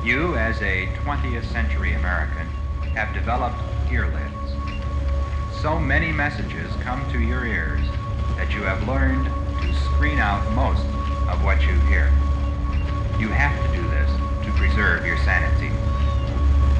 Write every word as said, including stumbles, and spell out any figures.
You, as a twentieth century American, have developed earlids. So many messages come to your ears that you have learned to screen out most of what you hear. You have to do this to preserve your sanity.